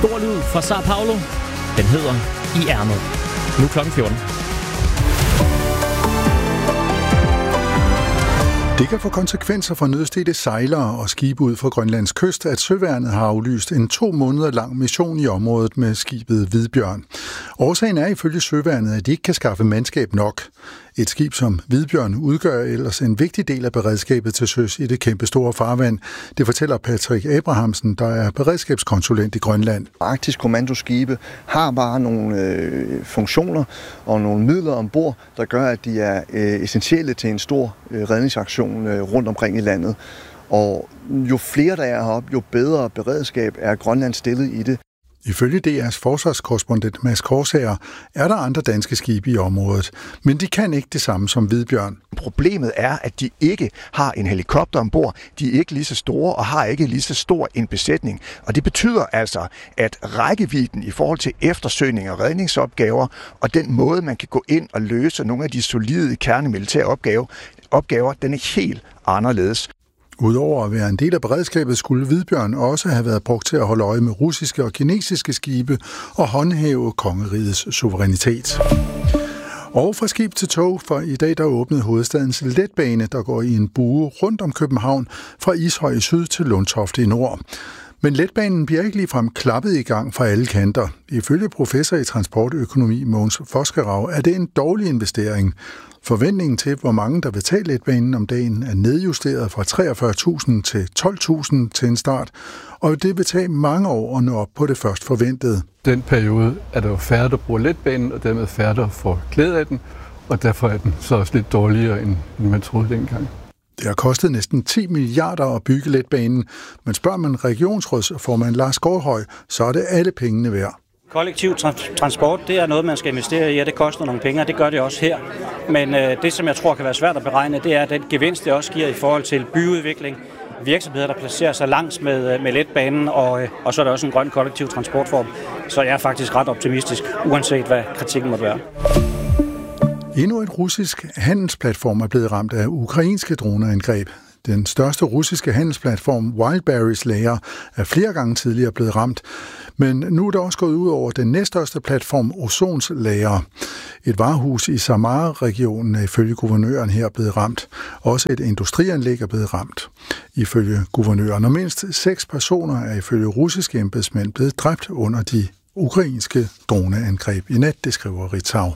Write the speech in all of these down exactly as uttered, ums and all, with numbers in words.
Stor lyd fra Sao Paulo. Den hedder I ærmet. Nu klokken fjorten. Det kan få konsekvenser for nødstedte sejlere og skibe ud fra Grønlands kyst, at Søværnet har aflyst en to måneder lang mission i området med skibet Hvidbjørn. Årsagen er ifølge Søværnet, at de ikke kan skaffe mandskab nok. Et skib som Hvidbjørn udgør ellers en vigtig del af beredskabet til søs i det kæmpe store farvand. Det fortæller Patrick Abrahamsen, der er beredskabskonsulent i Grønland. Arktisk kommandoskibe har bare nogle øh, funktioner og nogle midler ombord, der gør, at de er øh, essentielle til en stor øh, redningsaktion øh, rundt omkring i landet. Og jo flere der er heroppe, jo bedre beredskab er Grønland stillet i det. Ifølge D R's forsvarskorrespondent Mads Korsager er der andre danske skibe i området, men de kan ikke det samme som Hvidbjørn. Problemet er, at de ikke har en helikopter ombord, de er ikke lige så store og har ikke lige så stor en besætning. Og det betyder altså, at rækkevidden i forhold til eftersøgning og redningsopgaver og den måde, man kan gå ind og løse nogle af de solide kernemilitære opgaver, opgaver den er helt anderledes. Udover at være en del af beredskabet, skulle Hvidbjørn også have været brugt til at holde øje med russiske og kinesiske skibe og håndhæve kongerigets suverænitet. Og fra skib til tog, for i dag der åbnede hovedstadens letbane, der går i en bue rundt om København fra Ishøj i syd til Lundtofte i nord. Men letbanen bliver ikke ligefrem klappet i gang fra alle kanter. Ifølge professor i transportøkonomi Mogens Foskerau er det en dårlig investering. Forventningen til, hvor mange der vil tage letbanen om dagen, er nedjusteret fra treogfyrre tusind til tolv tusind til en start, og det vil tage mange år at nå op på det først forventede. Den periode er der jo færre, der bruger letbanen, og dermed færre, der får glæde af den, og derfor er den så også lidt dårligere, end man troede dengang. Det har kostet næsten ti milliarder at bygge letbanen, men spørger man regionsrådsformand Lars Gårdhøj, så er det alle pengene værd. Kollektiv tra- transport, det er noget, man skal investere i, og det koster nogle penge, og det gør det også her. Men øh, det, som jeg tror kan være svært at beregne, det er den gevinst, det også giver i forhold til byudvikling, virksomheder, der placerer sig langs med, med letbanen, og, øh, og så er der også en grøn kollektiv transportform. Så jeg er faktisk ret optimistisk, uanset hvad kritikken måtte være. Endnu et russisk handelsplatform er blevet ramt af ukrainske droneangreb. Den største russiske handelsplatform Wildberries lager er flere gange tidligere blevet ramt, men nu er det også gået ud over den næststørste platform Ozons lager. Et varehus i Samara-regionen er ifølge guvernøren her blevet ramt. Også et industrianlæg er blevet ramt. Ifølge guvernøren, og mindst seks personer er ifølge russiske embedsmænd blevet dræbt under de ukrainske droneangreb i nat, det skriver Ritzau.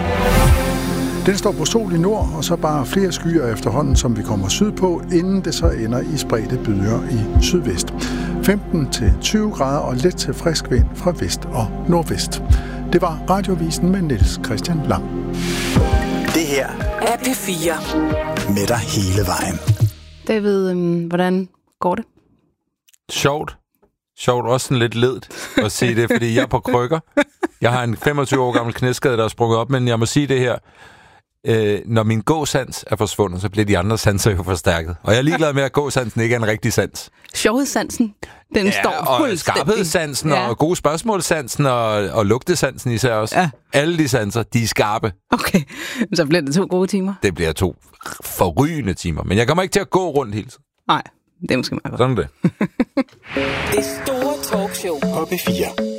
Den står på sol i nord, og så bare flere skyer efterhånden, som vi kommer sydpå, inden det så ender i spredte byger i sydvest. femten til tyve grader og let til frisk vind fra vest og nordvest. Det var Radiovisen med Niels Christian Lang. Det her er P fire. Med dig hele vejen. David, øhm, hvordan går det? Sjovt. Sjovt, også sådan lidt ledt at sige det, fordi jeg er på krykker. Jeg har en femogtyve år gammel knæskade, der er sprunget op, men jeg må sige det her. Øh, når min gåsans er forsvundet, så bliver de andre sanser jo forstærket. Og jeg er ligeglad med, at gåsansen ikke er en rigtig sans. Sjovhedssansen, den ja, står fuldstændig. Og skarphedssansen, ja. Og gode spørgsmålssansen, og, og lugtesansen især også. Ja. Alle de sanser, de er skarpe. Okay, så bliver det to gode timer. Det bliver to forrygende timer. Men jeg kommer ikke til at gå rundt hele tiden. Nej, det er måske meget godt. Sådan er det. Det store talkshow på P fire.